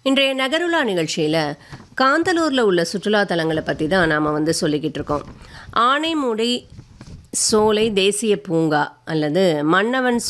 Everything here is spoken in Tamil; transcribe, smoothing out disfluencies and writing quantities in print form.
இன்றைய நகருலா நிகழ்ச்சியில் காந்தலூரில் உள்ள சுற்றுலா தலங்களை பற்றி தான் நாம் சொல்லிக்கிட்டு இருக்கோம். ஆனைமுடி சோலை தேசிய பூங்கா அல்லது மன்னவன்